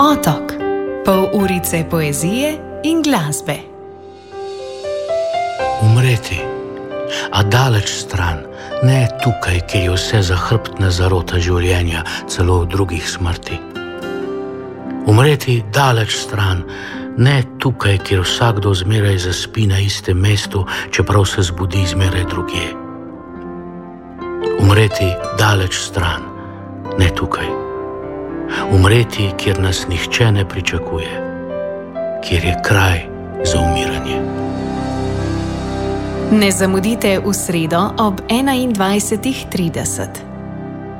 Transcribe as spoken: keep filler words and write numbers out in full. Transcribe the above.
Otok. Pol urice poezije in glasbe. Umreti, a daleč stran, ne tukaj, kjer je vse zahrbtna zarota življenja, celo v drugih smrti. Umreti daleč stran, ne tukaj, kjer vsakdo zmeraj zaspi na istem mestu, čeprav se zbudi zmeraj drugje. Umreti daleč stran, ne tukaj. Umreti, kjer nas nihče ne pričakuje, kjer je kraj za umiranje. Ne zamudite v sredo ob enaindvajsetih trideset.